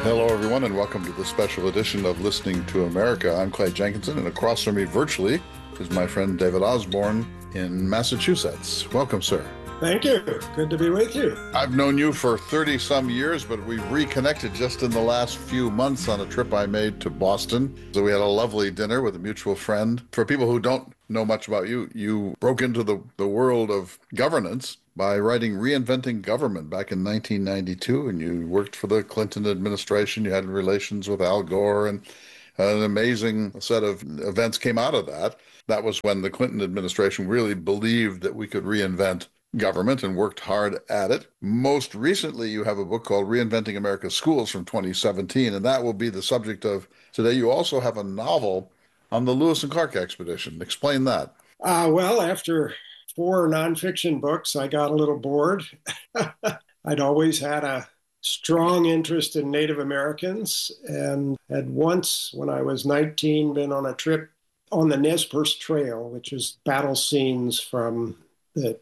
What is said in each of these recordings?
Hello, everyone, and welcome to the special edition of Listening to America. I'm Clay Jenkinson, and across from me virtually is my friend David Osborne in Massachusetts. Welcome, sir. Thank you. Good to be with you. I've known you for 30-some years, but we reconnected just in the last few months on a trip I made to Boston. So we had a lovely dinner with a mutual friend. For people who don't know much about you, you broke into the world of governance by writing Reinventing Government back in 1992, and you worked for the Clinton administration. You had relations with Al Gore, and an amazing set of events came out of that. That was when the Clinton administration really believed that we could reinvent government and worked hard at it. Most recently, you have a book called Reinventing America's Schools from 2017, and that will be the subject of today. You also have a novel on the Lewis and Clark expedition. Explain that. Well, after 4 nonfiction books, I got a little bored. I'd always had a strong interest in Native Americans and had once, when I was 19, been on a trip on the Nez Perce Trail, which is battle scenes from the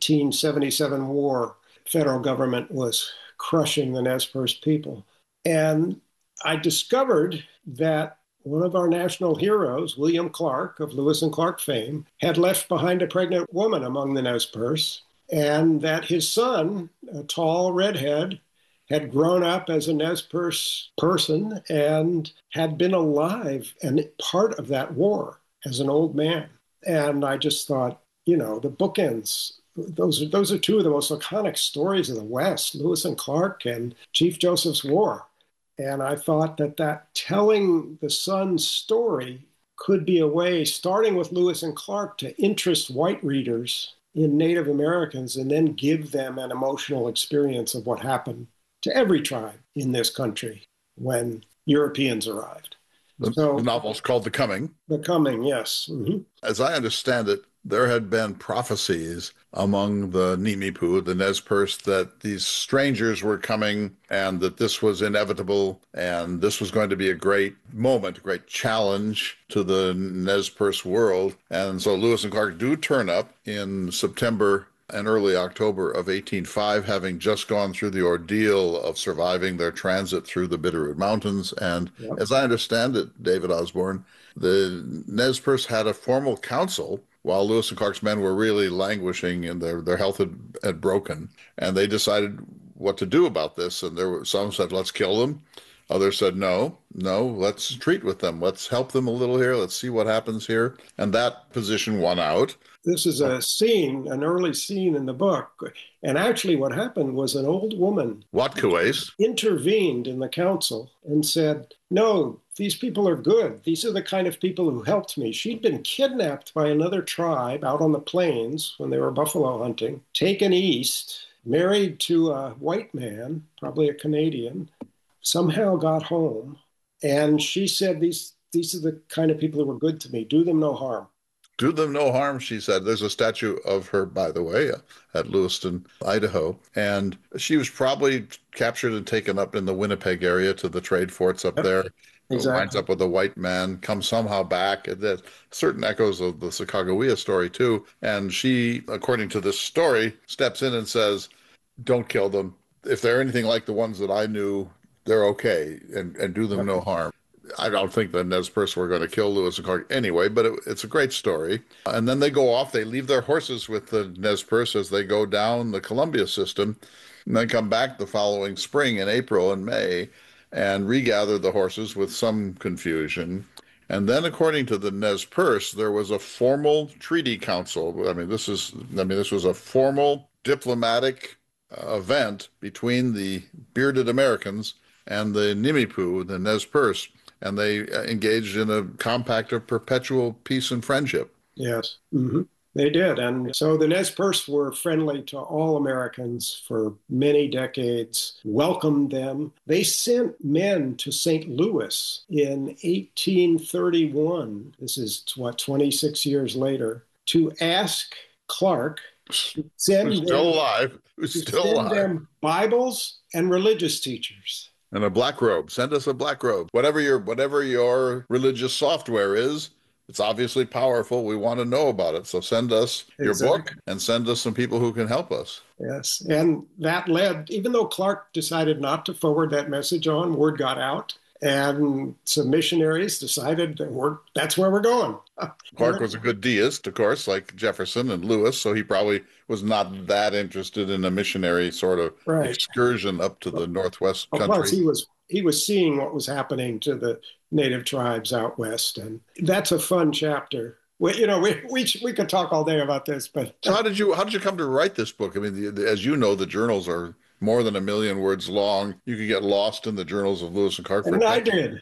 1877 war. Federal government was crushing the Nez Perce people. And I discovered that one of our national heroes, William Clark of Lewis and Clark fame, had left behind a pregnant woman among the Nez Perce, and that his son, a tall redhead, had grown up as a Nez Perce person and had been alive and part of that war as an old man. And I just thought, the bookends, those are two of the most iconic stories of the West, Lewis and Clark and Chief Joseph's War. And I thought that telling the son's story could be a way, starting with Lewis and Clark, to interest white readers in Native Americans and then give them an emotional experience of what happened to every tribe in this country when Europeans arrived. The novel's called The Coming. The Coming, yes. Mm-hmm. As I understand it, there had been prophecies among the Nimipu, the Nez Perce, that these strangers were coming and that this was inevitable and this was going to be a great moment, a great challenge to the Nez Perce world. And so Lewis and Clark do turn up in September and early October of 1805, having just gone through the ordeal of surviving their transit through the Bitterroot Mountains. And as I understand it, David Osborne, the Nez Perce had a formal council while Lewis and Clark's men were really languishing and their health had broken. And they decided what to do about this. And there were some said, let's kill them. Others said, no, let's treat with them. Let's help them a little here. Let's see what happens here. And that position won out. This is an early scene in the book. And actually what happened was an old woman Watkuways intervened in the council and said, no, these people are good. These are the kind of people who helped me. She'd been kidnapped by another tribe out on the plains when they were buffalo hunting, taken east, married to a white man, probably a Canadian, somehow got home. And she said, these are the kind of people who were good to me. Do them no harm. Do them no harm, she said. There's a statue of her, by the way, at Lewiston, Idaho. And she was probably captured and taken up in the Winnipeg area to the trade forts up there. Exactly. Winds up with a white man, comes somehow back. There's certain echoes of the Sacagawea story, too. And she, according to this story, steps in and says, don't kill them. If they're anything like the ones that I knew, they're okay, and do them no harm. I don't think the Nez Perce were going to kill Lewis and Clark anyway, but it's a great story. And then they go off. They leave their horses with the Nez Perce as they go down the Columbia system, and then come back the following spring in April and May and regather the horses with some confusion. And then, according to the Nez Perce, there was a formal treaty council. This was a formal diplomatic event between the bearded Americans and the Nimipu, the Nez Perce, and they engaged in a compact of perpetual peace and friendship. Yes, they did. And so the Nez Perce were friendly to all Americans for many decades, welcomed them. They sent men to St. Louis in 1831, this is 26 years later, to ask Clark to send Who's still alive. them Bibles and religious teachers. And a black robe. Send us a black robe. Whatever your religious software is, It's obviously powerful. We want to know about it. So send us your book Exactly. and send us some people who can help us. Yes. And that led, even though Clark decided not to forward that message on, word got out. And some missionaries decided that that's where we're going. Clark was a good deist, of course, like Jefferson and Lewis, so he probably was not that interested in a missionary sort of Right. excursion up to the Northwest Well, plus, country. he was seeing what was happening to the native tribes out west, and that's a fun chapter. We could talk all day about this, but So how did you come to write this book? I mean, as you know, the journals are more than 1 million words long. You could get lost in the journals of Lewis and Clark for and I 10 years. did,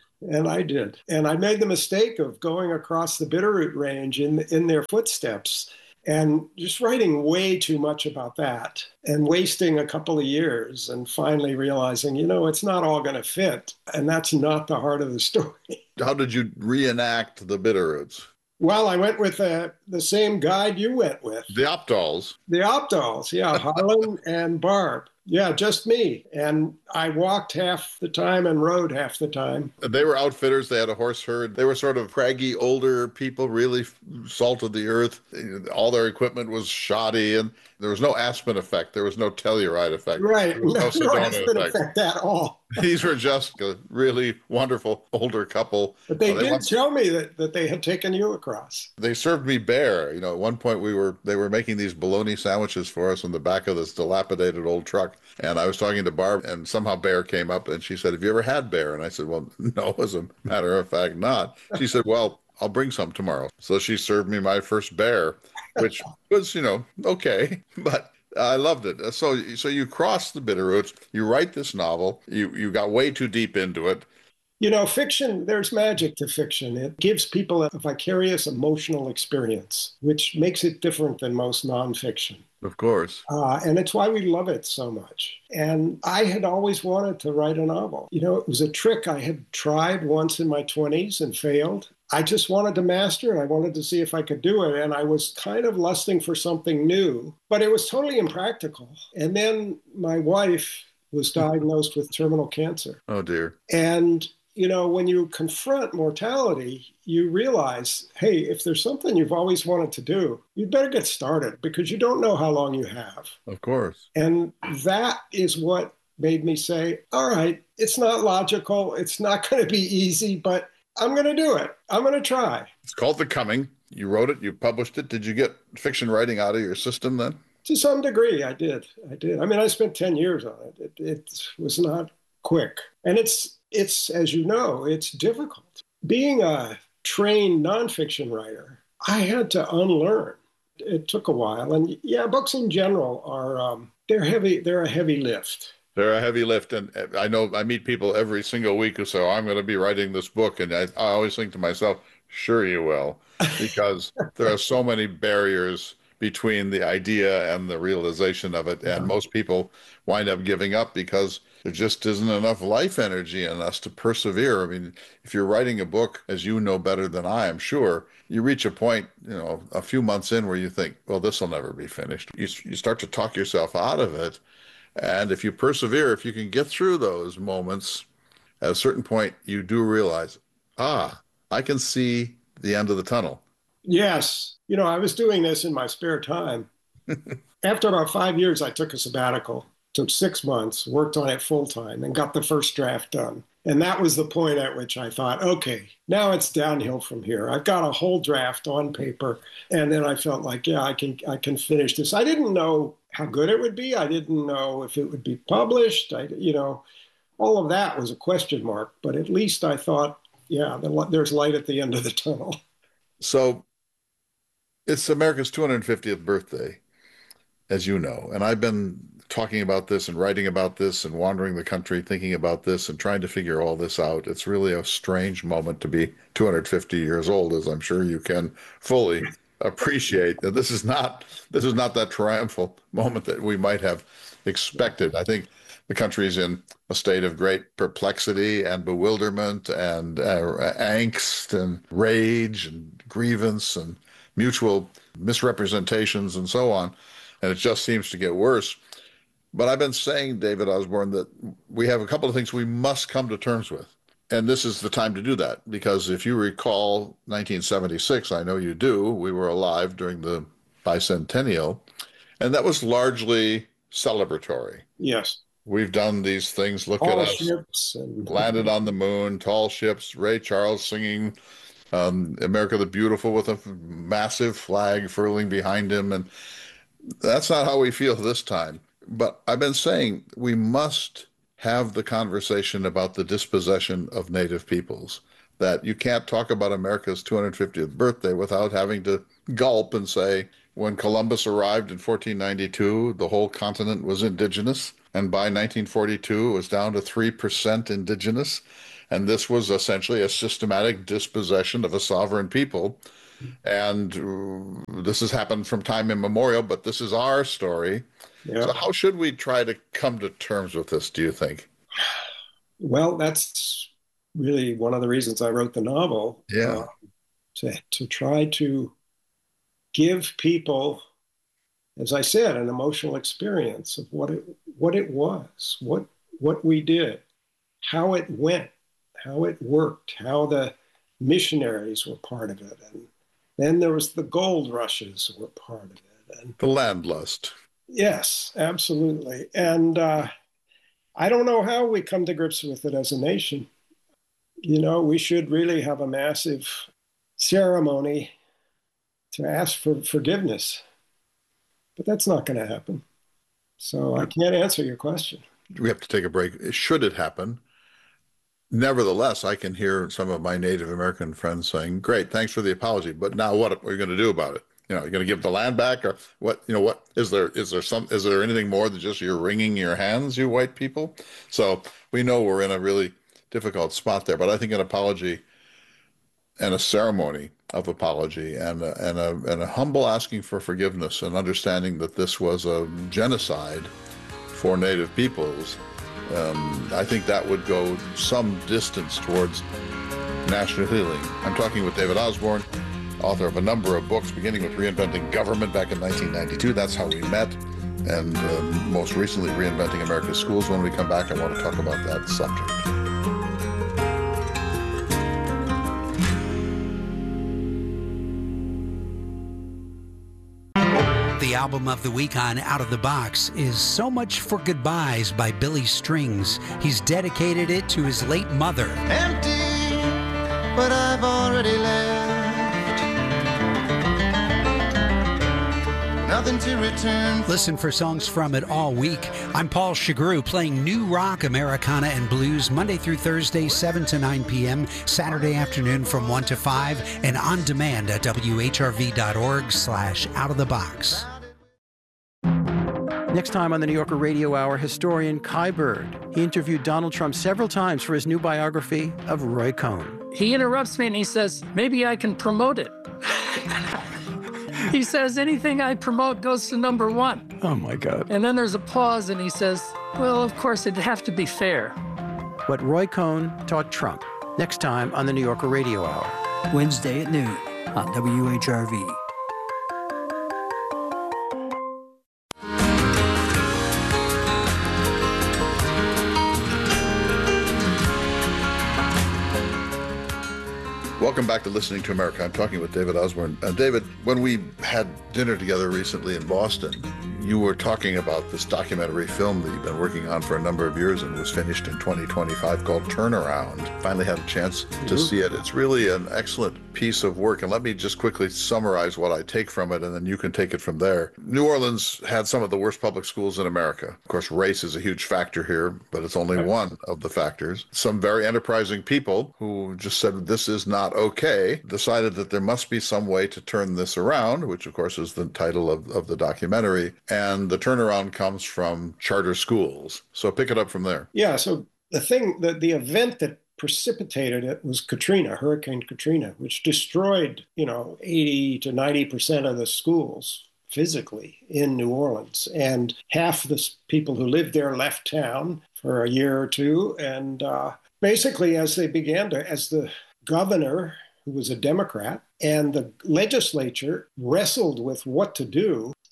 and I made the mistake of going across the Bitterroot Range in their footsteps, and just writing way too much about that, and wasting a couple of years, and finally realizing, it's not all going to fit, and that's not the heart of the story. How did you reenact the Bitterroots? Well, I went with the same guide you went with. The Opdals. The Opdals, yeah, Harlan and Barb. Yeah, just me. And I walked half the time and rode half the time. They were outfitters. They had a horse herd. They were sort of craggy, older people, really salt of the earth. All their equipment was shoddy, and there was no Aspen effect. There was no Telluride effect. Right. There was no No Sedona accident effect. effect at all. These were just a really wonderful older couple. But they They did once tell me that they had taken you across. they served me bear. At one point they were making these bologna sandwiches for us in the back of this dilapidated old truck. And I was talking to Barb, and somehow bear came up, and she said, "Have you ever had bear?" And I said, "Well, no, as a matter of fact, not." She said, "Well, I'll bring some tomorrow." So she served me my first bear, which was, okay, but I loved it. So you cross the Bitterroots, you write this novel, you got way too deep into it. Fiction, there's magic to fiction. It gives people a vicarious emotional experience, which makes it different than most nonfiction. Of course. And it's why we love it so much. And I had always wanted to write a novel. It was a trick I had tried once in my 20s and failed. I just wanted to master it. I wanted to see if I could do it. And I was kind of lusting for something new, but it was totally impractical. And then my wife was diagnosed with terminal cancer. Oh dear. And when you confront mortality, you realize, hey, if there's something you've always wanted to do, you'd better get started because you don't know how long you have. Of course. And that is what made me say, all right, it's not logical. It's not going to be easy, but I'm going to do it. I'm going to try. It's called The Coming. You wrote it, you published it. Did you get fiction writing out of your system then? To some degree, I did. I mean, I spent 10 years on it. It was not quick. And it's as you know, it's difficult. Being a trained nonfiction writer, I had to unlearn. It took a while. And yeah, books in general are, they're heavy. They're a heavy lift. They're a heavy lift. And I know I meet people every single week who say, "Oh, I'm going to be writing this book." And I always think to myself, sure you will, because there are so many barriers between the idea and the realization of it. And most people wind up giving up because there just isn't enough life energy in us to persevere. I mean, if you're writing a book, as you know better than I am sure, you reach a point, a few months in where you think, well, this will never be finished. You start to talk yourself out of it. And if you persevere, if you can get through those moments, at a certain point, you do realize, I can see the end of the tunnel. Yes. I was doing this in my spare time. After about 5 years, I took a sabbatical, took 6 months, worked on it full time, and got the first draft done. And that was the point at which I thought, okay, now it's downhill from here. I've got a whole draft on paper. And then I felt like, yeah, I can finish this. I didn't know how good it would be. I didn't know if it would be published. All of that was a question mark. But at least I thought, yeah, there's light at the end of the tunnel. So it's America's 250th birthday, as you know, and I've been talking about this and writing about this and wandering the country thinking about this and trying to figure all this out. It's really a strange moment to be 250 years old, as I'm sure you can fully appreciate. That this is not that triumphal moment that we might have expected. I think the country's in a state of great perplexity and bewilderment and angst and rage and grievance and mutual misrepresentations and so on. And it just seems to get worse. But I've been saying, David Osborne, that we have a couple of things we must come to terms with. And this is the time to do that, because if you recall 1976, I know you do, we were alive during the bicentennial, and that was largely celebratory. Yes. We've done these things. Look at All us. ships and Landed on the moon, tall ships, Ray Charles singing America the Beautiful with a massive flag furling behind him. And that's not how we feel this time. But I've been saying we must have the conversation about the dispossession of native peoples. That you can't talk about America's 250th birthday without having to gulp and say, when Columbus arrived in 1492, the whole continent was indigenous. And by 1942, it was down to 3% indigenous. And this was essentially a systematic dispossession of a sovereign people. And this has happened from time immemorial, but this is our story. yeah. So how should we try to come to terms with this, do you think? Well, that's really one of the reasons I wrote the novel, Yeah. to try to give people, as I said, an emotional experience of what it was, what we did, how it went, how it worked, how the missionaries were part of it, and then there was the gold rushes were part of it, and The land lust. yes, absolutely. And I don't know how we come to grips with it as a nation. We should really have a massive ceremony to ask for forgiveness, but that's not going to happen. So I can't answer your question. We have to take a break. Should it happen? Nevertheless, I can hear some of my Native American friends saying, "Great, thanks for the apology, but now what are you going to do about it? You're going to give the land back, or what? What is there? Is there anything more than just you're wringing your hands, you white people?" So we know we're in a really difficult spot there. But I think an apology and a ceremony of apology and a humble asking for forgiveness and understanding that this was a genocide for Native peoples. I think that would go some distance towards national healing. I'm talking with David Osborne, author of a number of books, beginning with Reinventing Government back in 1992. That's how we met. And most recently, Reinventing America's Schools. When we come back, I want to talk about that subject. The album of the week on Out of the Box is So Much for Goodbyes by Billy Strings. He's dedicated it to his late mother. Empty, but I've already left. Nothing to return. Listen for songs from it all week. I'm Paul Chagru, playing new rock, Americana, and blues Monday through Thursday, 7 to 9 p.m., Saturday afternoon from 1 to 5, and on demand at whrv.org/outofthebox. Next time on the New Yorker Radio Hour, historian Kai Bird. He interviewed Donald Trump several times for his new biography of Roy Cohn. He interrupts me and he says, maybe I can promote it. He says, anything I promote goes to number one. Oh, my God. And then there's a pause and he says, well, of course, it'd have to be fair. What Roy Cohn taught Trump. Next time on the New Yorker Radio Hour. Wednesday at noon on WHRV. Welcome back to Listening to America. I'm talking with David Osborne. David, when we had dinner together recently in Boston, you were talking about this documentary film that you've been working on for a number of years and was finished in 2025 called Turnaround. Finally had a chance to see it. It's really an excellent piece of work. And let me just quickly summarize what I take from it, and then you can take it from there. New Orleans had some of the worst public schools in America. Of course, race is a huge factor here, but it's only one of the factors. Some very enterprising people who just said this is not okay, decided that there must be some way to turn this around, which of course is the title of the documentary. And the turnaround comes from charter schools. So pick it up from there. Yeah, so the event that precipitated it was Katrina, Hurricane Katrina, which destroyed, 80 to 90% of the schools physically in New Orleans. And half the people who lived there left town for a year or two. And basically, as the governor, who was a Democrat, and the legislature wrestled with what to do,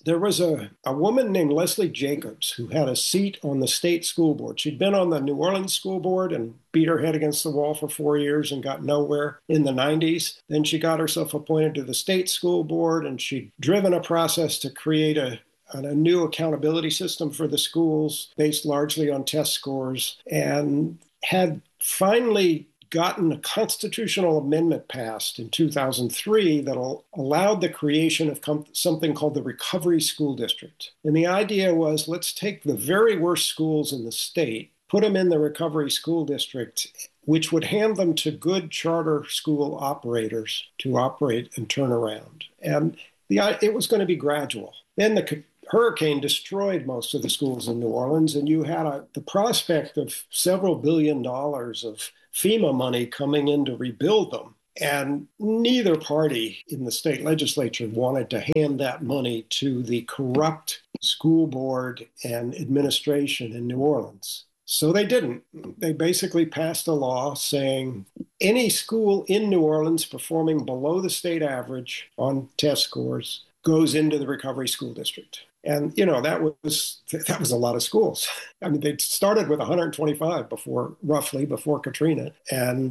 there was a woman named Leslie Jacobs who had a seat on the state school board. She'd been on the New Orleans school board and beat her head against the wall for 4 years and got nowhere in the 90s. Then she got herself appointed to the state school board, and she'd driven a process to create a new accountability system for the schools based largely on test scores, and had finally gotten a constitutional amendment passed in 2003 that allowed the creation of something called the Recovery School District. And the idea was, let's take the very worst schools in the state, put them in the Recovery School District, which would hand them to good charter school operators to operate and turn around. And it was going to be gradual. Then the hurricane destroyed most of the schools in New Orleans, and you had the prospect of several $billion of FEMA money coming in to rebuild them. And neither party in the state legislature wanted to hand that money to the corrupt school board and administration in New Orleans. So they didn't. They basically passed a law saying any school in New Orleans performing below the state average on test scores goes into the Recovery School District. And, that was a lot of schools. I mean, they started with 125 roughly before Katrina. And,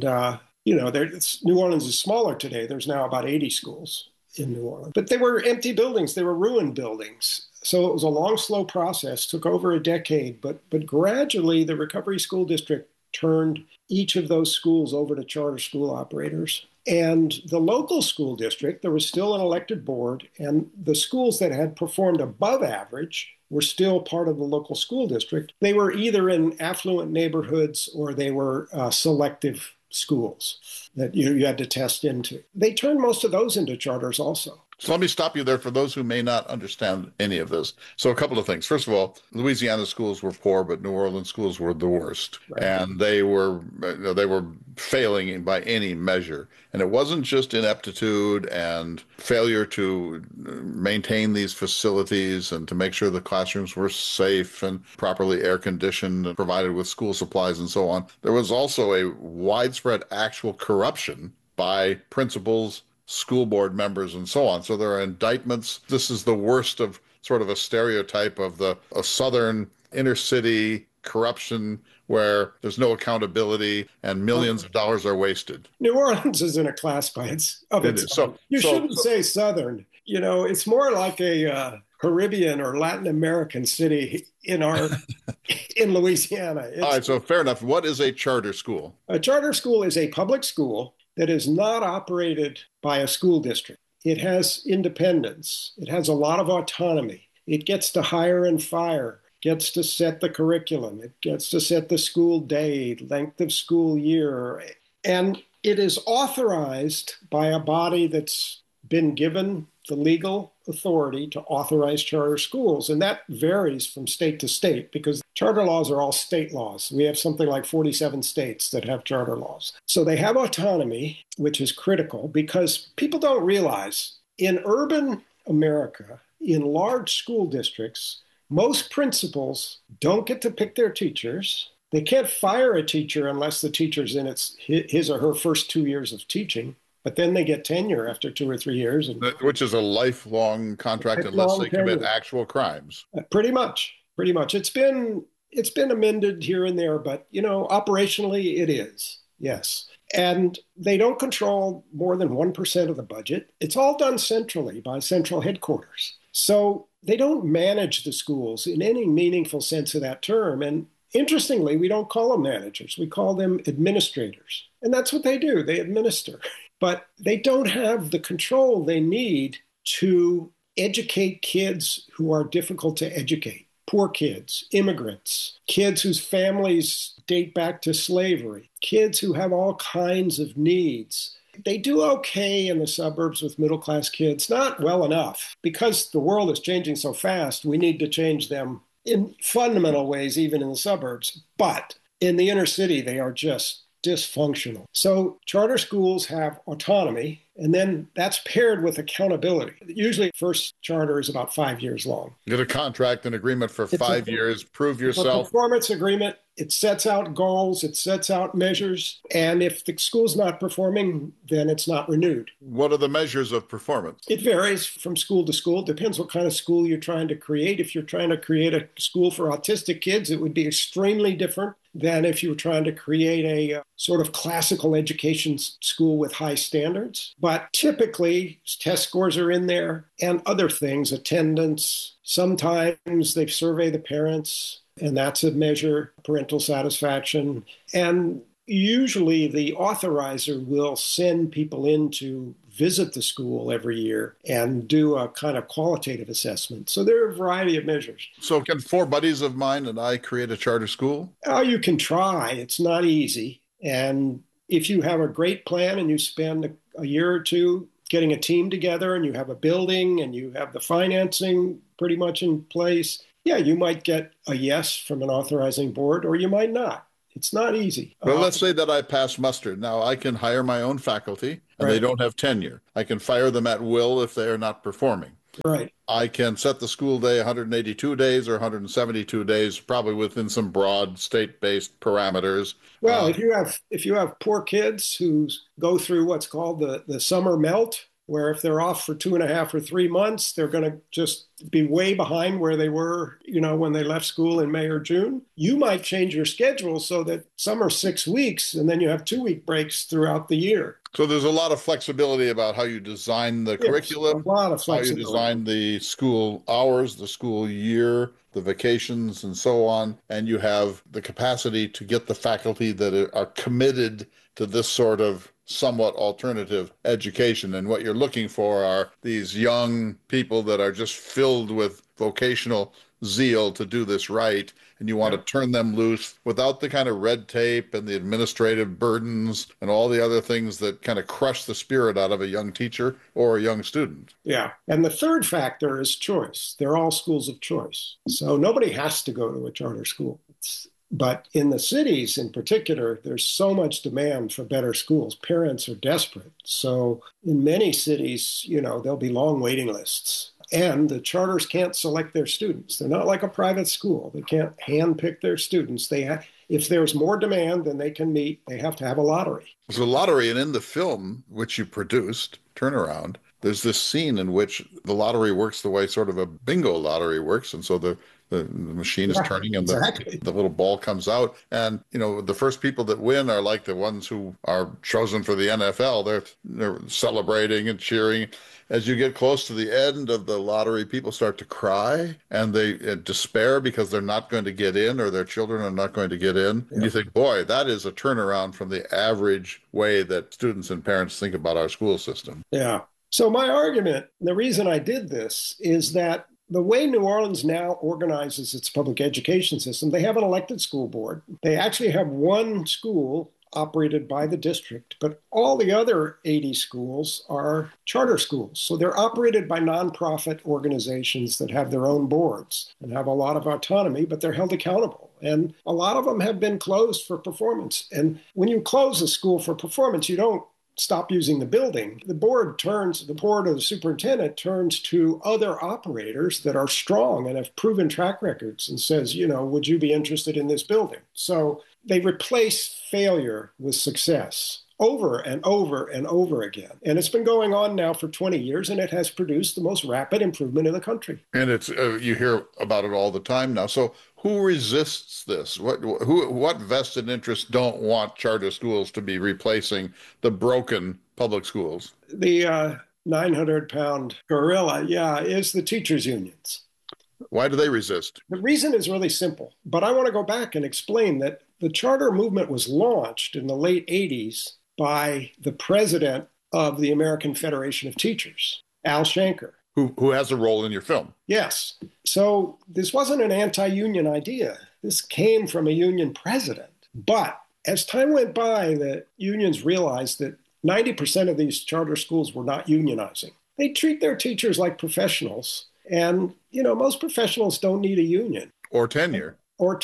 New Orleans is smaller today. There's now about 80 schools in New Orleans. But they were empty buildings. They were ruined buildings. So it was a long, slow process, took over a decade. But gradually, the Recovery School District turned each of those schools over to charter school operators. And the local school district, there was still an elected board, and the schools that had performed above average were still part of the local school district. They were either in affluent neighborhoods or they were selective schools that you had to test into. They turned most of those into charters also. So let me stop you there for those who may not understand any of this. So a couple of things. First of all, Louisiana schools were poor, but New Orleans schools were the worst. Right. And they were failing by any measure. And it wasn't just ineptitude and failure to maintain these facilities and to make sure the classrooms were safe and properly air conditioned and provided with school supplies and so on. There was also a widespread actual corruption by principals, school board members, and so on. So there are indictments. This is the worst of sort of a stereotype of a southern inner city corruption where there's no accountability and millions of dollars are wasted. New Orleans is in a class by its own. You shouldn't say southern. It's more like a Caribbean or Latin American city in Louisiana. All right, so fair enough. What is a charter school? A charter school is a public school that is not operated by a school district. It has independence. It has a lot of autonomy. It gets to hire and fire, gets to set the curriculum. It gets to set the school day, length of school year. And it is authorized by a body that's been given the legal authority to authorize charter schools. And that varies from state to state because charter laws are all state laws. We have something like 47 states that have charter laws. So they have autonomy, which is critical because people don't realize in urban America, in large school districts, most principals don't get to pick their teachers. They can't fire a teacher unless the teacher's in his or her first 2 years of teaching. But then they get tenure after 2 or 3 years. Which is a lifelong contract unless they commit actual crimes. Pretty much. It's been amended here and there, but, operationally it is, yes. And they don't control more than 1% of the budget. It's all done centrally by central headquarters. So they don't manage the schools in any meaningful sense of that term. And interestingly, we don't call them managers. We call them administrators. And that's what they do. They administer. But they don't have the control they need to educate kids who are difficult to educate. Poor kids, immigrants, kids whose families date back to slavery, kids who have all kinds of needs. They do okay in the suburbs with middle-class kids, not well enough. Because the world is changing so fast, we need to change them in fundamental ways, even in the suburbs. But in the inner city, they are just dysfunctional. So charter schools have autonomy, and then that's paired with accountability. Usually first charter is about 5 years long. Get a contract, an agreement for 5 years, prove yourself. A performance agreement, It sets out goals, it sets out measures, and if the school's not performing, then it's not renewed. What are the measures of performance? It varies from school to school. It depends what kind of school you're trying to create. If you're trying to create a school for autistic kids, it would be extremely different than if you were trying to create a sort of classical education school with high standards. But typically, test scores are in there and other things, attendance. Sometimes they survey the parents, and that's a measure, parental satisfaction. And usually the authorizer will send people in to visit the school every year and do a kind of qualitative assessment. So there are a variety of measures. So can four buddies of mine and I create a charter school? Oh, you can try. It's not easy. And if you have a great plan and you spend a year or two getting a team together and you have a building and you have the financing pretty much in place, yeah, you might get a yes from an authorizing board, or you might not. It's not easy. Well, let's say that I pass muster. Now, I can hire my own faculty, and they don't have tenure. I can fire them at will if they are not performing. Right. I can set the school day 182 days or 172 days, probably within some broad state-based parameters. Well, if you have poor kids who go through what's called the summer melt, where if they're off for 2.5 or 3 months, they're going to just be way behind where they were, when they left school in May or June. You might change your schedule so that some are 6 weeks and then you have 2-week breaks throughout the year. So there's a lot of flexibility about how you design the curriculum, a lot of flexibility. how you design the school hours, the school year, the vacations, and so on. And you have the capacity to get the faculty that are committed to this sort of somewhat alternative education. And what you're looking for are these young people that are just filled with vocational zeal to do this right. And you want to turn them loose without the kind of red tape and the administrative burdens and all the other things that kind of crush the spirit out of a young teacher or a young student. Yeah. And the third factor is choice. They're all schools of choice. So nobody has to go to a charter school. But in the cities in particular, there's so much demand for better schools. Parents are desperate. So in many cities, there'll be long waiting lists. And the charters can't select their students. They're not like a private school. They can't handpick their students. If there's more demand than they can meet, they have to have a lottery. There's a lottery, and in the film, which you produced, Turnaround, there's this scene in which the lottery works the way sort of a bingo lottery works. And so the machine is turning and the little ball comes out. And, the first people that win are like the ones who are chosen for the NFL. They're celebrating and cheering. As you get close to the end of the lottery, people start to cry and they despair because they're not going to get in, or their children are not going to get in. And you think, boy, that is a turnaround from the average way that students and parents think about our school system. Yeah. So my argument, the reason I did this, is that the way New Orleans now organizes its public education system, they have an elected school board. They actually have one school operated by the district, but all the other 80 schools are charter schools. So they're operated by nonprofit organizations that have their own boards and have a lot of autonomy, but they're held accountable. And a lot of them have been closed for performance. And when you close a school for performance, you don't stop using the building. The board or the superintendent turns to other operators that are strong and have proven track records and says, would you be interested in this building? So they replace failure with success over and over and over again. And it's been going on now for 20 years, and it has produced the most rapid improvement in the country. And it's you hear about it all the time now. So who resists this? What vested interests don't want charter schools to be replacing the broken public schools? The 900-pound gorilla, is the teachers' unions. Why do they resist? The reason is really simple, but I want to go back and explain that the charter movement was launched in the late 80s by the president of the American Federation of Teachers, Al Shanker. Who has a role in your film. Yes. So this wasn't an anti-union idea. This came from a union president. But as time went by, the unions realized that 90% of these charter schools were not unionizing. They treat their teachers like professionals. And, most professionals don't need a union. Or tenure.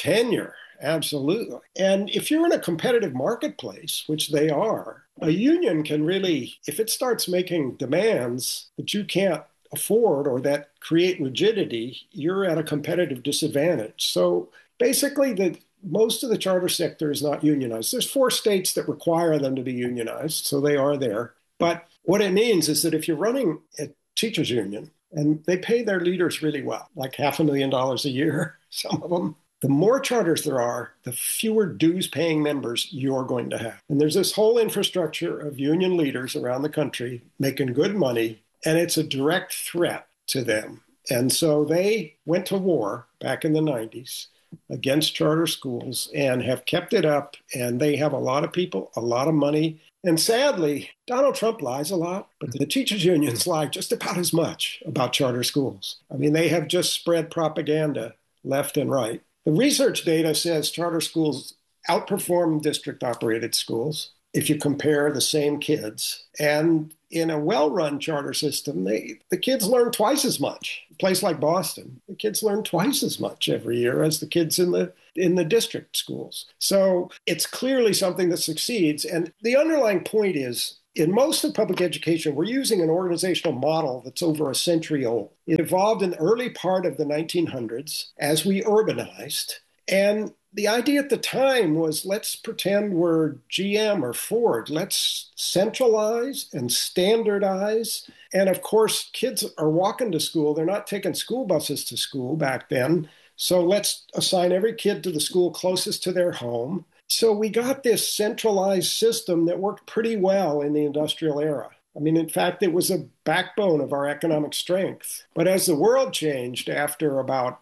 Absolutely. And if you're in a competitive marketplace, which they are, a union can really, if it starts making demands that you can't afford or that create rigidity, you're at a competitive disadvantage. So basically, the most of the charter sector is not unionized. There's 4 states that require them to be unionized, so they are there. But what it means is that if you're running a teachers union, and they pay their leaders really well, like $500,000 a year, some of them, the more charters there are, the fewer dues-paying members you're going to have. And there's this whole infrastructure of union leaders around the country making good money, and it's a direct threat to them. And so they went to war back in the 90s against charter schools and have kept it up, and they have a lot of people, a lot of money. And sadly, Donald Trump lies a lot, but the teachers unions lie just about as much about charter schools. I mean, they have just spread propaganda left and right. The research data says charter schools outperform district-operated schools if you compare the same kids. And in a well-run charter system, the kids learn twice as much. A place like Boston, the kids learn twice as much every year as the kids in the district schools. So it's clearly something that succeeds. And the underlying point is, in most of public education, we're using an organizational model that's over a century old. It evolved in the early part of the 1900s as we urbanized. And the idea at the time was, let's pretend we're GM or Ford. Let's centralize and standardize. And of course, kids are walking to school. They're not taking school buses to school back then. So let's assign every kid to the school closest to their home. So we got this centralized system that worked pretty well in the industrial era. I mean, in fact, it was a backbone of our economic strength. But as the world changed after about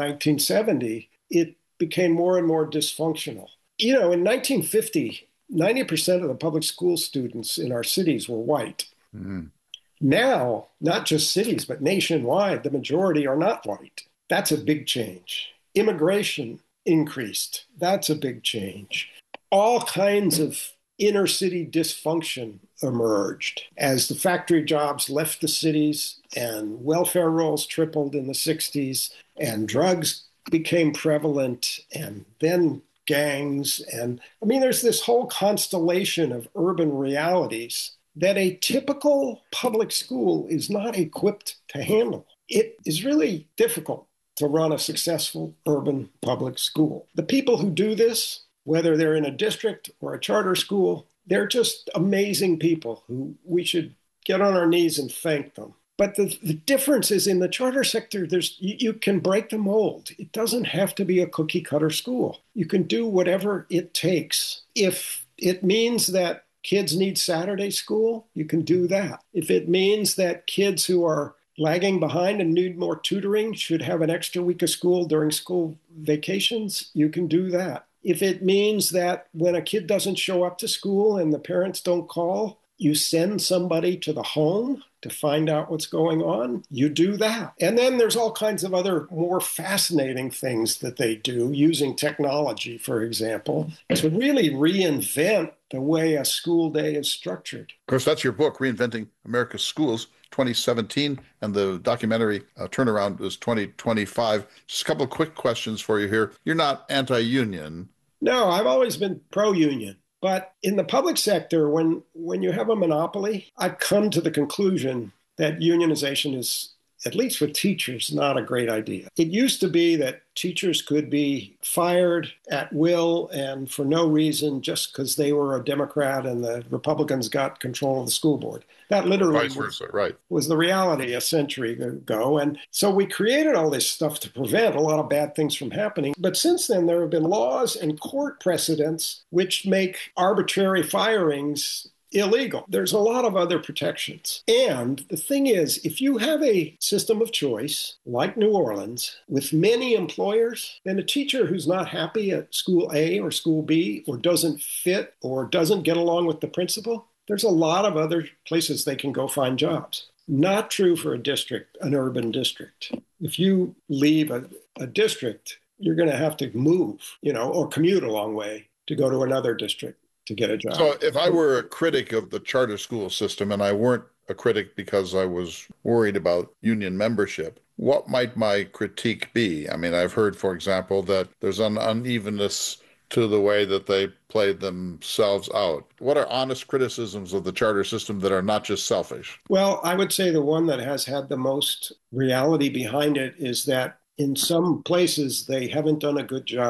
1970, it became more and more dysfunctional. You know, in 1950, 90% of the public school students in our cities were white. Mm. Now, not just cities, but nationwide, the majority are not white. That's a big change. Immigration increased. That's a big change. All kinds of inner city dysfunction emerged as the factory jobs left the cities and welfare rolls tripled in the 60s and drugs became prevalent and then gangs. And I mean, there's this whole constellation of urban realities that a typical public school is not equipped to handle. It is really difficult to run a successful urban public school. The people who do this, whether they're in a district or a charter school, they're just amazing people who we should get on our knees and thank them. But the difference is in the charter sector, you can break the mold. It doesn't have to be a cookie cutter school. You can do whatever it takes. If it means that kids need Saturday school, you can do that. If it means that kids who are lagging behind and need more tutoring should have an extra week of school during school vacations, you can do that. If it means that when a kid doesn't show up to school and the parents don't call, you send somebody to the home to find out what's going on, you do that. And then there's all kinds of other more fascinating things that they do using technology, for example, to really reinvent the way a school day is structured. Of course, that's your book, Reinventing America's Schools, 2017, and the documentary turnaround is 2025. Just a couple of quick questions for you here. You're not anti-union. No, I've always been pro-union. But in the public sector, when you have a monopoly, I've come to the conclusion that unionization is, at least for teachers, not a great idea. It used to be that teachers could be fired at will and for no reason just because they were a Democrat and the Republicans got control of the school board. That literally was the reality a century ago. And so we created all this stuff to prevent a lot of bad things from happening. But since then, there have been laws and court precedents which make arbitrary firings illegal. There's a lot of other protections. And the thing is, if you have a system of choice, like New Orleans, with many employers, then a teacher who's not happy at school A or school B, or doesn't fit, or doesn't get along with the principal, there's a lot of other places they can go find jobs. Not true for a district, an urban district. If you leave a district, you're going to have to move, or commute a long way to go to another district to get a job. So if I were a critic of the charter school system and I weren't a critic because I was worried about union membership, what might my critique be? I mean, I've heard, for example, that there's an unevenness to the way that they played themselves out. What are honest criticisms of the charter system that are not just selfish? Well, I would say the one that has had the most reality behind it is that in some places they haven't done a good job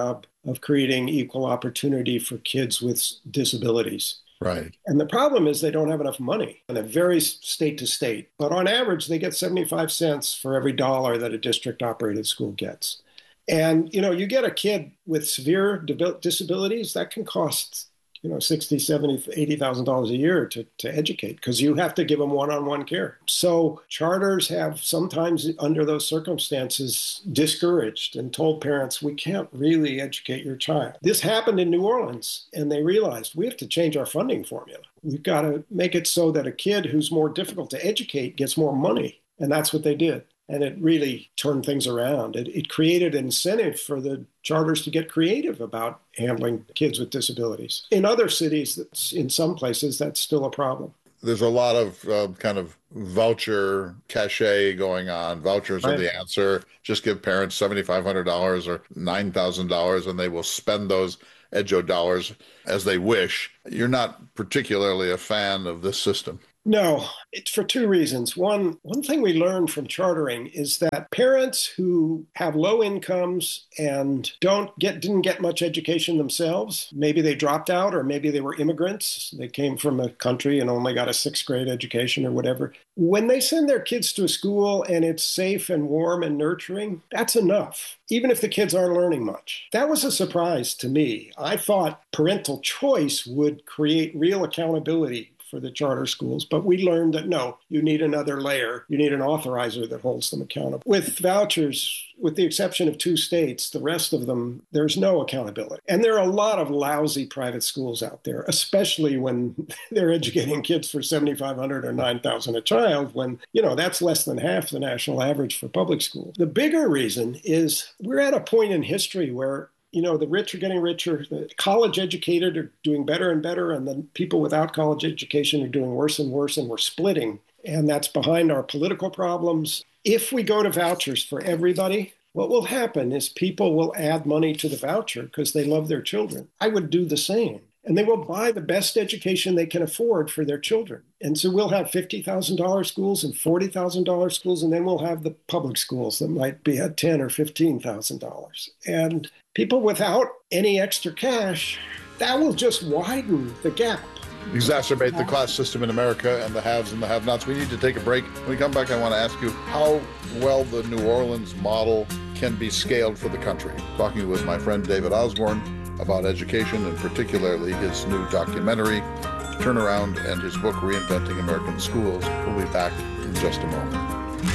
of creating equal opportunity for kids with disabilities. Right. And the problem is they don't have enough money, and it varies state to state. But on average, they get 75 cents for every dollar that a district operated school gets. And, you get a kid with severe disabilities, that can cost, $60,000, $70,000, $80,000 a year to educate, because you have to give them one-on-one care. So charters have sometimes, under those circumstances, discouraged and told parents, we can't really educate your child. This happened in New Orleans, and they realized we have to change our funding formula. We've got to make it so that a kid who's more difficult to educate gets more money. And that's what they did. And it really turned things around. It created an incentive for the charters to get creative about handling kids with disabilities. In other cities, in some places, that's still a problem. There's a lot of kind of voucher cachet going on. Vouchers are the answer. Just give parents $7,500 or $9,000 and they will spend those EDGO dollars as they wish. You're not particularly a fan of this system. No, it's for two reasons. One thing we learned from chartering is that parents who have low incomes and didn't get much education themselves, maybe they dropped out or maybe they were immigrants, they came from a country and only got a 6th grade education or whatever. When they send their kids to a school and it's safe and warm and nurturing, that's enough, even if the kids aren't learning much. That was a surprise to me. I thought parental choice would create real accountability for the charter schools, but we learned that no, you need another layer. You need an authorizer that holds them accountable. With vouchers, with the exception of 2 states, the rest of them, there's no accountability. And there are a lot of lousy private schools out there, especially when they're educating kids for $7,500 or $9,000 a child, when, that's less than half the national average for public schools. The bigger reason is we're at a point in history where the rich are getting richer, the college educated are doing better and better, and the people without college education are doing worse and worse, and we're splitting. And that's behind our political problems. If we go to vouchers for everybody, what will happen is people will add money to the voucher because they love their children. I would do the same. And they will buy the best education they can afford for their children. And so we'll have $50,000 schools and $40,000 schools, and then we'll have the public schools that might be at $10,000 or $15,000. And people without any extra cash, that will just widen the gap. Exacerbate the class system in America and the haves and the have-nots. We need to take a break. When we come back, I want to ask you how well the New Orleans model can be scaled for the country. Talking with my friend David Osborne about education, and particularly his new documentary, Turnaround, and his book, Reinventing American Schools. We'll be back in just a moment.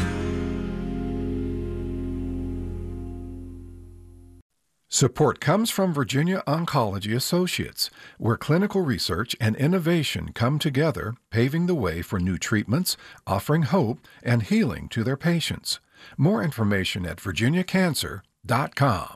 Support comes from Virginia Oncology Associates, where clinical research and innovation come together, paving the way for new treatments, offering hope and healing to their patients. More information at virginiacancer.com.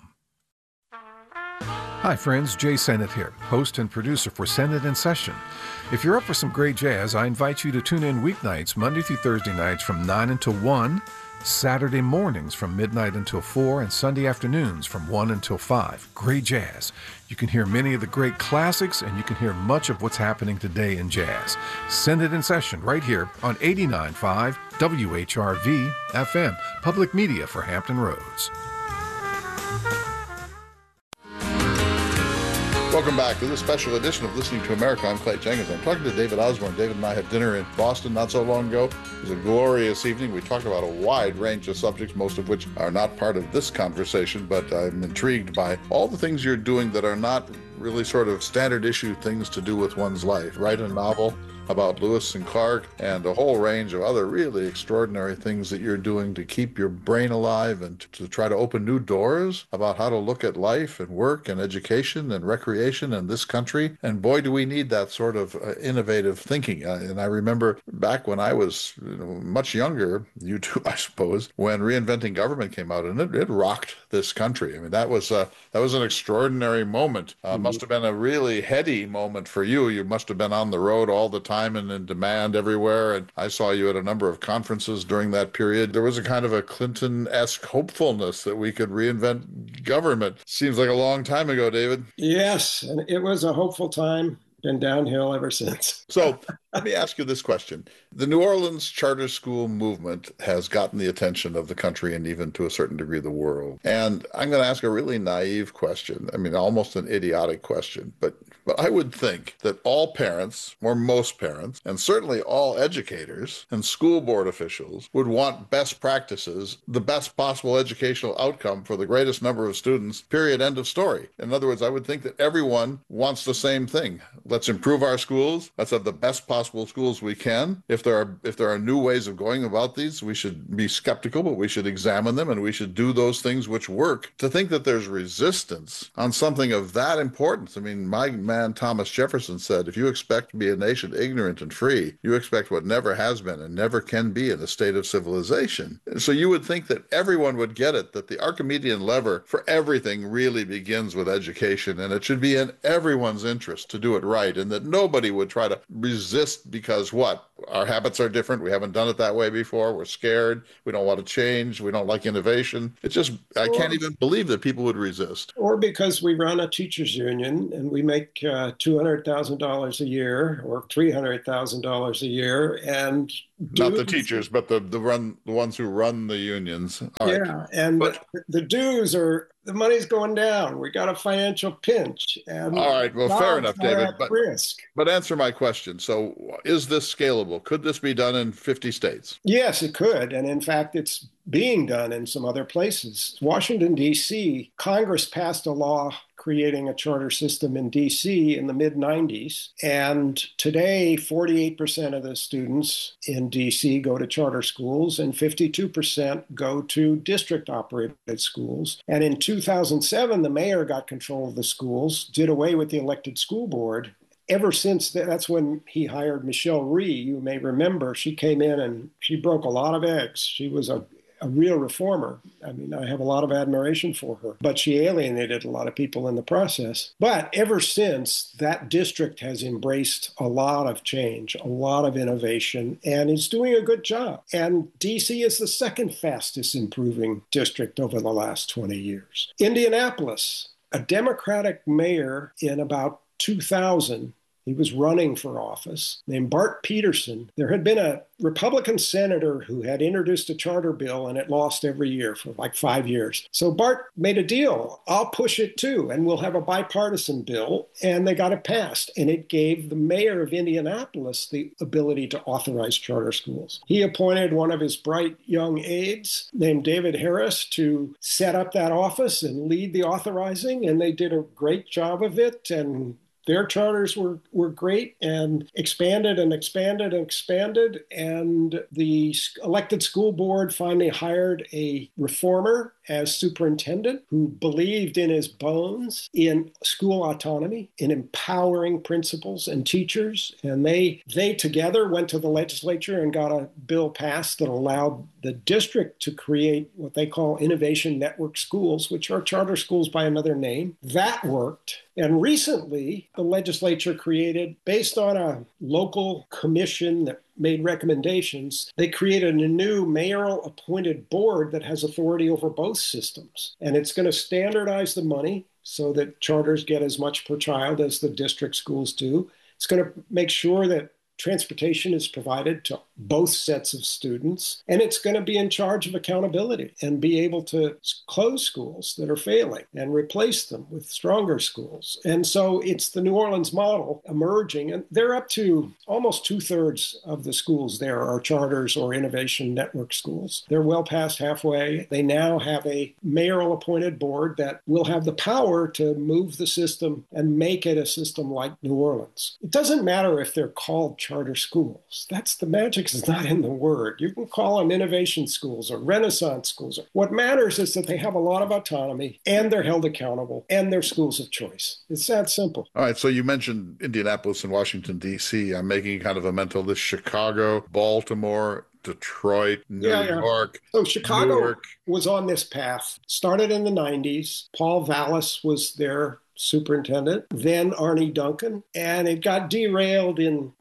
Hi friends, Jay Sennett here, host and producer for Sennett in Session. If you're up for some great jazz, I invite you to tune in weeknights, Monday through Thursday nights from 9 until 1, Saturday mornings from midnight until 4, and Sunday afternoons from 1 until 5. Great jazz. You can hear many of the great classics, and you can hear much of what's happening today in jazz. Sennett in Session right here on 89.5 WHRV FM, public media for Hampton Roads. Welcome back to this special edition of Listening to America. I'm Clay Jenkins. I'm talking to David Osborne. David and I had dinner in Boston not so long ago. It was a glorious evening. We talked about a wide range of subjects, most of which are not part of this conversation, but I'm intrigued by all the things you're doing that are not really sort of standard issue things to do with one's life. Write a novel about Lewis and Clark and a whole range of other really extraordinary things that you're doing to keep your brain alive and to try to open new doors about how to look at life and work and education and recreation in this country. And boy, do we need that sort of innovative thinking. And I remember back when I was much younger, you too, I suppose, when Reinventing Government came out, and it rocked this country. I mean, that was an extraordinary moment. Must have been a really heady moment for you. You must have been on the road all the time and in demand everywhere. And I saw you at a number of conferences during that period. There was a kind of a Clinton-esque hopefulness that we could reinvent government. Seems like a long time ago, David. Yes, and it was a hopeful time. been downhill ever since. So let me ask you this question. The New Orleans charter school movement has gotten the attention of the country and even to a certain degree the world. And I'm going to ask a really naive question. I mean, almost an idiotic question, but I would think that all parents, or most parents, and certainly all educators and school board officials would want best practices, the best possible educational outcome for the greatest number of students, period, end of story. In other words, I would think that everyone wants the same thing. Let's improve our schools. Let's have the best possible schools we can. If there are new ways of going about these, we should be skeptical, but we should examine them and we should do those things which work. To think that there's resistance on something of that importance. I mean, my man Thomas Jefferson said, if you expect to be a nation ignorant and free, you expect what never has been and never can be in a state of civilization. So you would think that everyone would get it, that the Archimedean lever for everything really begins with education, and it should be in everyone's interest to do it right, and that nobody would try to resist because what? Our habits are different. We haven't done it that way before. We're scared. We don't want to change. We don't like innovation. It's just, I can't even believe that people would resist. Or because we run a teachers union and we make $200,000 a year or $300,000 a year, and not the teachers, but the ones who run the unions. The dues are, the money's going down. We got a financial pinch. And all right, well, fair enough, David. But answer my question. So, is this scalable? Could this be done in 50 states? Yes, it could, and in fact, it's being done in some other places. Washington, D.C., Congress passed a law creating a charter system in D.C. in the mid-90s. And today, 48% of the students in D.C. go to charter schools and 52% go to district-operated schools. And in 2007, the mayor got control of the schools, did away with the elected school board. Ever since that's when he hired Michelle Rhee. You may remember, she came in and she broke a lot of eggs. She was a real reformer. I mean, I have a lot of admiration for her, but she alienated a lot of people in the process. But ever since, that district has embraced a lot of change, a lot of innovation, and is doing a good job. And DC is the second fastest improving district over the last 20 years. Indianapolis, a Democratic mayor in about 2000, he was running for office, named Bart Peterson. There had been a Republican senator who had introduced a charter bill, and it lost every year for like 5 years. So Bart made a deal. I'll push it too, and we'll have a bipartisan bill. And they got it passed. And it gave the mayor of Indianapolis the ability to authorize charter schools. He appointed one of his bright young aides named David Harris to set up that office and lead the authorizing. And they did a great job of it. And their charters were great and expanded and expanded and expanded. And the elected school board finally hired a reformer as superintendent who believed in his bones in school autonomy, in empowering principals and teachers. And they together went to the legislature and got a bill passed that allowed the district to create what they call innovation network schools, which are charter schools by another name. That worked. And recently, the legislature created, based on a local commission that made recommendations, they created a new mayoral appointed board that has authority over both systems. And it's going to standardize the money so that charters get as much per child as the district schools do. It's going to make sure that transportation is provided to both sets of students, and it's going to be in charge of accountability and be able to close schools that are failing and replace them with stronger schools. And so it's the New Orleans model emerging, and they're up to almost 2/3 of the schools there are charters or innovation network schools. They're well past halfway. They now have a mayoral appointed board that will have the power to move the system and make it a system like New Orleans. It doesn't matter if they're called charter schools. That's the magic is not in the word. You can call them innovation schools or Renaissance schools. What matters is that they have a lot of autonomy and they're held accountable and they're schools of choice. It's that simple. All right. So you mentioned Indianapolis and Washington, D.C. I'm making kind of a mental list: Chicago, Baltimore, Detroit, New York. So Chicago was on this path. Started in the 90s. Paul Vallis was their superintendent, then Arnie Duncan. And it got derailed in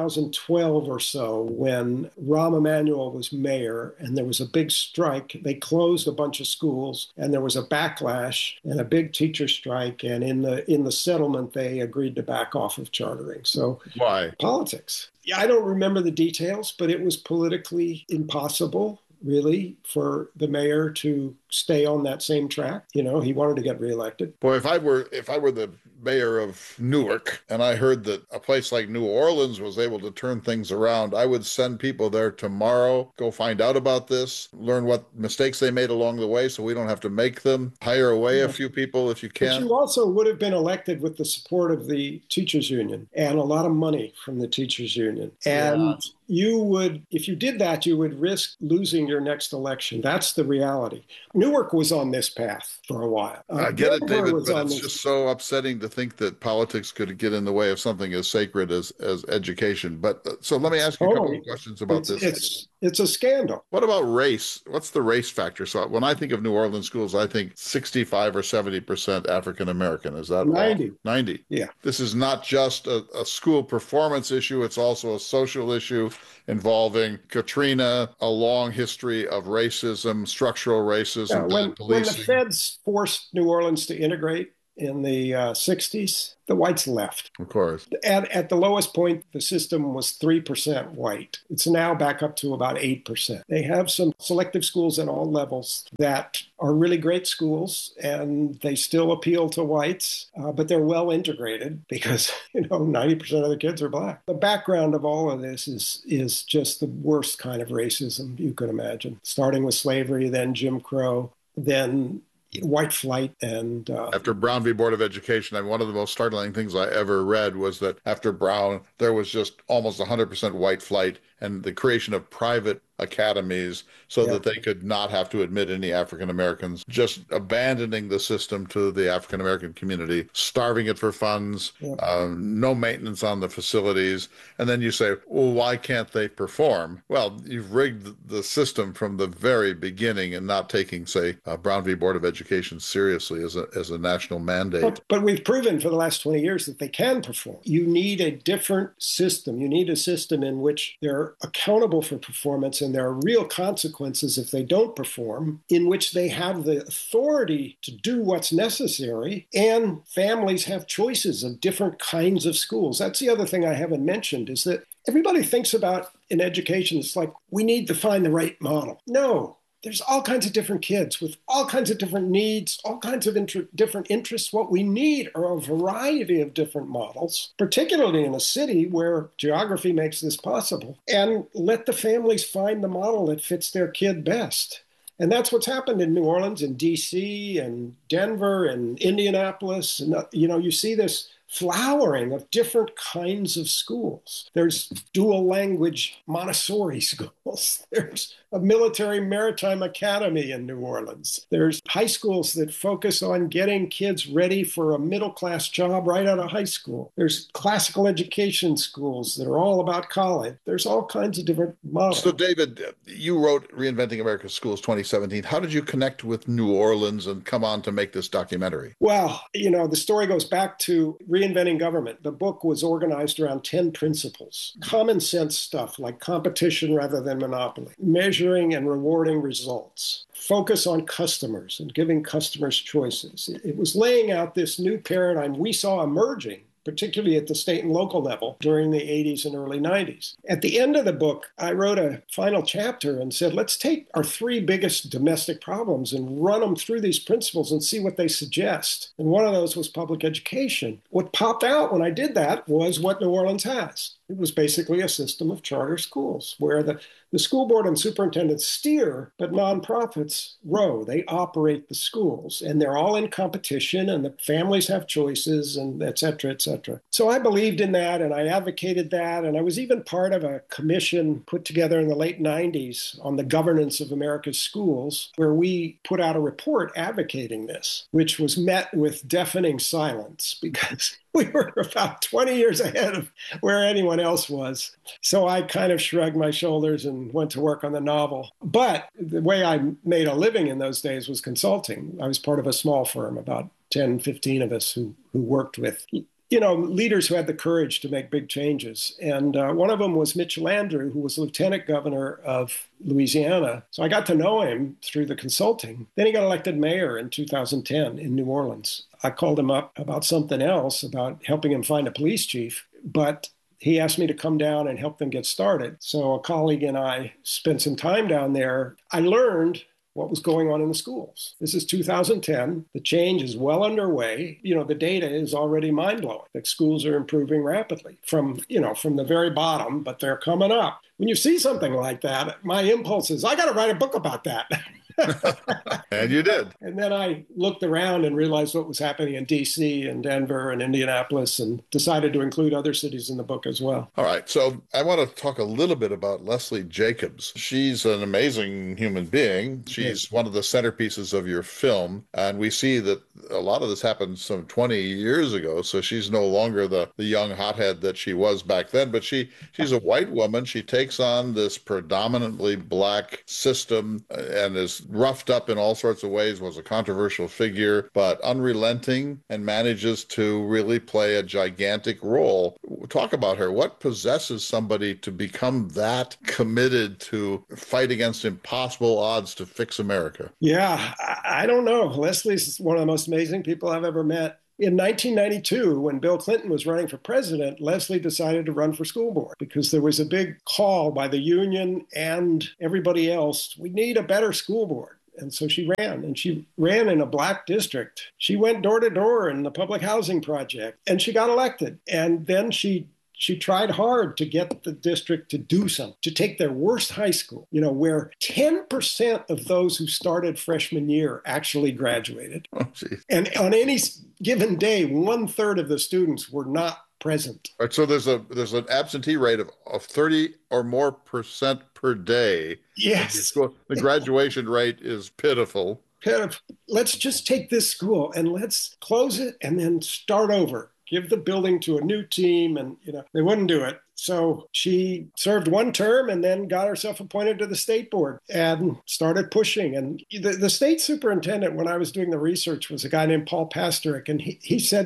2012 or so when Rahm Emanuel was mayor and there was a big strike. They closed a bunch of schools and there was a backlash and a big teacher strike. And in the settlement, they agreed to back off of chartering. So why? Politics. Yeah, I don't remember the details, but it was politically impossible, really, for the mayor to stay on that same track. He wanted to get reelected. Boy, if I were the mayor of Newark and I heard that a place like New Orleans was able to turn things around, I would send people there tomorrow, go find out about this, learn what mistakes they made along the way so we don't have to make them, hire away a few people if you can. But you also would have been elected with the support of the teachers union and a lot of money from the teachers union. And you would, if you did that, you would risk losing your next election. That's the reality. Newark was on this path for a while. I get it, David, but it's just so upsetting to think that politics could get in the way of something as sacred as education. But so let me ask you a couple of questions about this. It's a scandal. What about race? What's the race factor? So when I think of New Orleans schools, I think 65 or 70% African American. Is that 90? 90. Yeah. This is not just a school performance issue. It's also a social issue involving Katrina, a long history of racism, structural racism, bad policing. When the feds forced New Orleans to integrate in the 60s, the whites left. Of course. At the lowest point, the system was 3% white. It's now back up to about 8%. They have some selective schools at all levels that are really great schools, and they still appeal to whites, but they're well integrated because, 90% of the kids are black. The background of all of this is just the worst kind of racism you could imagine, starting with slavery, then Jim Crow, then white flight. And after Brown v. Board of Education, one of the most startling things I ever read was that after Brown, there was just almost 100% white flight and the creation of private academies so that they could not have to admit any African Americans, just abandoning the system to the African American community, starving it for funds, no maintenance on the facilities. And then you say, well, why can't they perform? Well, you've rigged the system from the very beginning and not taking, say, Brown v. Board of Education seriously as a national mandate. But we've proven for the last 20 years that they can perform. You need a different system. You need a system in which they're accountable for performance and there are real consequences if they don't perform, in which they have the authority to do what's necessary, and families have choices of different kinds of schools. That's the other thing I haven't mentioned, is that everybody thinks about in education, it's like, we need to find the right model. No. There's all kinds of different kids with all kinds of different needs, all kinds of different interests. What we need are a variety of different models, particularly in a city where geography makes this possible, and let the families find the model that fits their kid best. And that's what's happened in New Orleans and D.C. and Denver and Indianapolis. And, you see this flowering of different kinds of schools. There's dual language Montessori schools. There's a military maritime academy in New Orleans. There's high schools that focus on getting kids ready for a middle-class job right out of high school. There's classical education schools that are all about college. There's all kinds of different models. So, David, you wrote Reinventing America's Schools 2017. How did you connect with New Orleans and come on to make this documentary? Well, the story goes back to Reinventing Government. The book was organized around 10 principles. Common sense stuff like competition rather than monopoly, measuring and rewarding results, focus on customers and giving customers choices. It was laying out this new paradigm we saw emerging, particularly at the state and local level during the 80s and early 90s. At the end of the book, I wrote a final chapter and said, let's take our 3 biggest domestic problems and run them through these principles and see what they suggest. And one of those was public education. What popped out when I did that was what New Orleans has. It was basically a system of charter schools where the school board and superintendents steer, but nonprofits row. They operate the schools, and they're all in competition, and the families have choices, and et cetera, et cetera. So I believed in that, and I advocated that, and I was even part of a commission put together in the late 90s on the governance of America's schools, where we put out a report advocating this, which was met with deafening silence because we were about 20 years ahead of where anyone else was. So I kind of shrugged my shoulders and went to work on the novel. But the way I made a living in those days was consulting. I was part of a small firm, about 10, 15 of us who worked with, leaders who had the courage to make big changes. And one of them was Mitch Landrieu, who was lieutenant governor of Louisiana. So I got to know him through the consulting. Then he got elected mayor in 2010 in New Orleans. I called him up about something else, about helping him find a police chief, but he asked me to come down and help them get started. So a colleague and I spent some time down there. I learned what was going on in the schools. This is 2010. The change is well underway. The data is already mind-blowing. The schools are improving rapidly from the very bottom, but they're coming up. When you see something like that, my impulse is, I got to write a book about that. And you did. And then I looked around and realized what was happening in D.C. and Denver and Indianapolis and decided to include other cities in the book as well. All right. So I want to talk a little bit about Leslie Jacobs. She's an amazing human being. She's one of the centerpieces of your film. And we see that a lot of this happened some 20 years ago. So she's no longer the young hothead that she was back then. But she's a white woman. She takes on this predominantly black system and is roughed up in all sorts of ways, was a controversial figure, but unrelenting and manages to really play a gigantic role. Talk about her. What possesses somebody to become that committed to fight against impossible odds to fix America? Yeah, I don't know. Leslie's one of the most amazing people I've ever met. In 1992, when Bill Clinton was running for president, Leslie decided to run for school board because there was a big call by the union and everybody else, we need a better school board. And so she ran, and she ran in a black district. She went door to door in the public housing project, and she got elected. And then she tried hard to get the district to do something, to take their worst high school, where 10% of those who started freshman year actually graduated. Oh, and on any given day, 1/3 of the students were not present. All right, so there's an absentee rate of 30 or more percent per day. Yes. The graduation rate is pitiful. Let's just take this school and let's close it and then start over. Give the building to a new team, and they wouldn't do it. So she served one term and then got herself appointed to the state board and started pushing. And the state superintendent, when I was doing the research, was a guy named Paul Pasterik, and he said